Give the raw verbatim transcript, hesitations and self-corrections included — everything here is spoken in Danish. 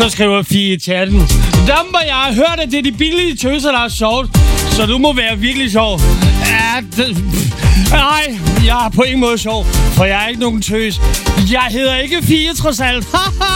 Så skriver Fie i chatten. Damper, jeg har hørt, at det er de billige tøser, der er sjovt. Så du må være virkelig sjov. Ja, det, nej, jeg er på ingen måde sjov, for jeg er ikke nogen tøs. Jeg hedder ikke Fie, trods alt.